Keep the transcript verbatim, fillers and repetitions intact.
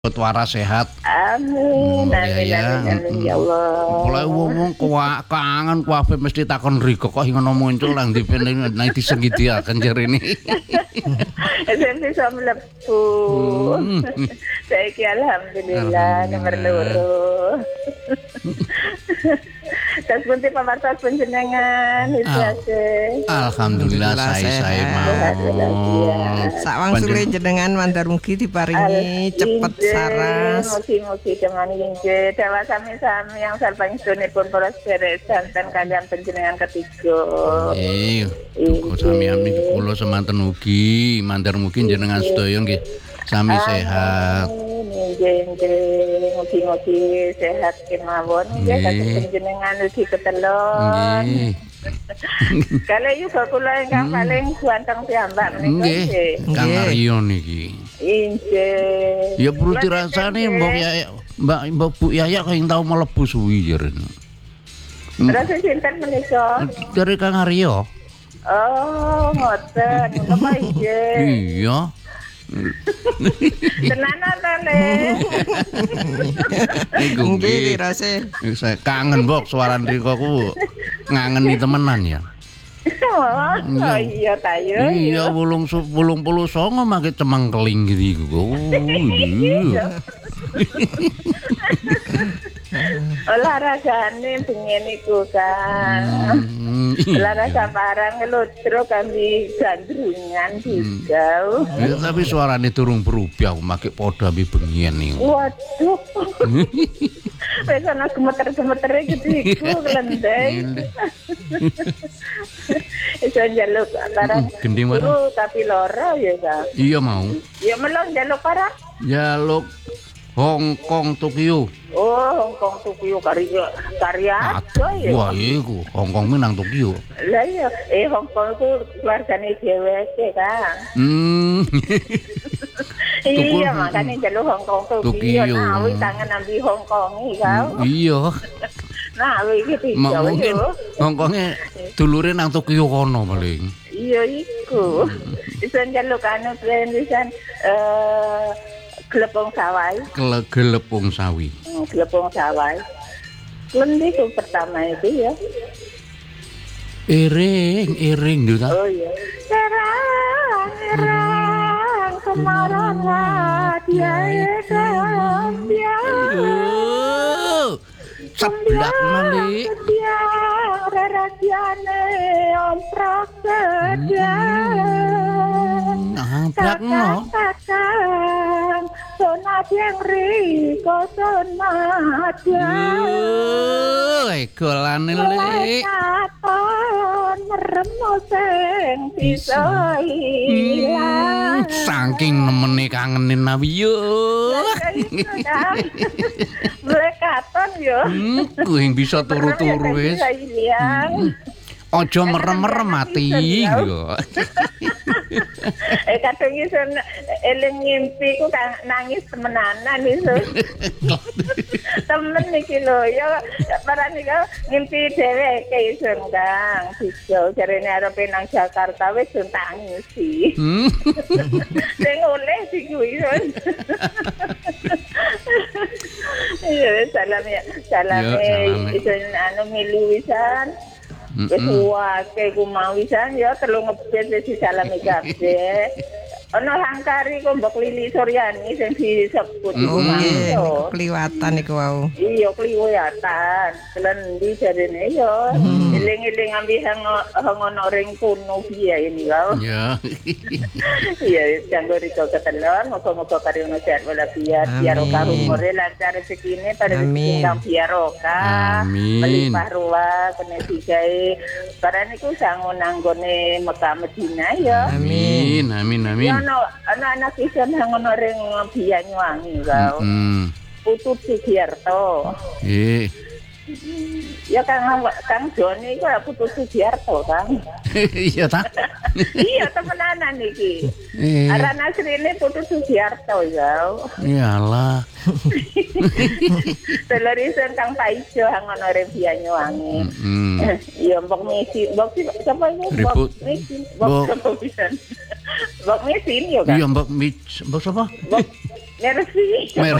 waras sehat. Amin. Hmm, amin, ya, amin, amin, ya Allah. Mulai wong-wong kuwa kangen kuwabe mesti takon Riko kok ngono muncul nang ndi nang disengidiaken jarene. Saya bisa melebu. Saiki alhamdulillah nomor loro. Tas pun pamartos panjenengan itu asih. Alhamdulillah sae-sae mawon. Sak wangsule jenengan mandar mugi diparingi cepet saras. Mugi-mugi dengan inggih dawa sami-sami yang sareng sedonipun para sedherek santen kalian panjenengan ketiga. Eh, uga sami-sami kula semanten ugi mandar mugi jenengan sedaya nggih sami sehat. Nggih, nggih, mugi-mugi sehat kemawon nggih kateng jenengan ugi ketelon. Nggih. Kalau juga kula ingkang paling ganteng piyambak menika nggih. Kang Aryo niki. Inggih. Ya perlu dirasani Mbok ya Mbak Mbak Bu Yaya kaya tau mlebu suwi jarene. Rasa sinten menika? Dari Kang Aryo. Oh, ngoten. Napa nggih? Iya. Tenanan ta, Le? Nggih dirase. Saya kangen Mbok suaran Riko ku ngangeni temenan ya. Oh iya ta yo. Iya wolung wolung puluh songo make cemengkeling gitu. Oh iya. Olahragane pengen iku kan. Olahraga barang ngelodro kambi gandrungan juga. Ya, tapi suarane durung berubah aku make padha ambi bengian niku. Waduh. Wis ana gemeter-gemetere gitu iku klendeng. Iso njaluk barang gending barang. Tapi loro ya, Kak. Iya mau. Ya melon njaluk barang. Njaluk Hong Kong Tokyo. Oh, Hong Kong Tokyo karya karya apa ya? Wah, iku Hong Kong menang Tokyo. Lah iya, eh Hong Kong itu keluargane dheweke, Kang. Hmm. Iya, makanya jalur Hong Kong Tokyo. Nah, wis tangan ambi Hong Kong iki, Kang. Iya. Nah, iki iki. Mungkin Hong Konge dulure nang Tokyo kono paling. Iya iku. Bisa njaluk anu pisan eh Gelepung sawai. Kele gelepung sawi. Hmm, gelepung sawai. Lendi itu pertama itu ya. Iring, iring dulu. Oh iya. Terang, terang, kemarangan dia kan dia. Seblak malik. Dia rarasiane omprak sedia. Nah, blak no. Sonat yang riko sonat yang golane lek katon meremo sing bisa ilang saking nemene kangenin nawi yo blek katon yo kuwi bisa turu-turu wis aja merem-merem mati yo. Eh kadang iso eling ngimpi ku nangis temenanan iso. Temen iki lho ya parane kok ngimpi dheweke iso Kang. Bisa jarene arepe nang Jakarta wis tangisi. Sing oleh iku iso. Iya salam ya. Salam iso anu milu wisan. Wis wae ku mau wisan ya telu ngebet wis disalami kabeh. Ana Hangkari kok Mbok Lili Suryani sing disebut iku mau. Kliwatan iku wau. Iya kliwatan. Klendi jarene ya. Eling-eling ambi hang ngono ring kuno piye ini kau. Ya. Iya janggo riko ketelon moga-moga karyono sehat walafiat biar karumure lancar rezekine pada rezeki kang biaroka. Amin. Melimpah ruah kene digawe barane iku sango nanggone Mekah Madinah ya. Amin. Amin amin. Ana ana anak iso nang ngono ring Banyuwangi kau. Heeh. Putu Sugiarto. Eh. Ya Kang Kang Joni iku Putu Sugiarto, Kang. Iya ta? Iya temenanan iki. Aran asline Putu Sugiarto ya. Iyalah. Telurisen Kang Paijo hang ono ring Banyuwangi. Heeh. Iya mbok misi, mbok sapa iki? Mbok misi, mbok sapa pisan. Mbok mesin yo kan. Iya Mbak Mich, Mbak sapa? Mbok Merci. Mer